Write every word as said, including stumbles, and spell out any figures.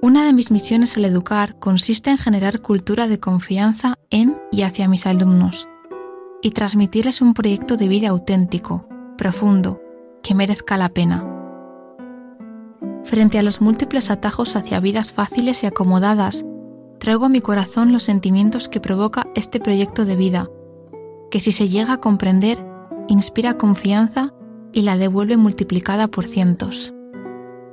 Una de mis misiones al educar consiste en generar cultura de confianza en y hacia mis alumnos y transmitirles un proyecto de vida auténtico, profundo, que merezca la pena. Frente a los múltiples atajos hacia vidas fáciles y acomodadas, traigo a mi corazón los sentimientos que provoca este proyecto de vida, que si se llega a comprender, inspira confianza y la devuelve multiplicada por cientos.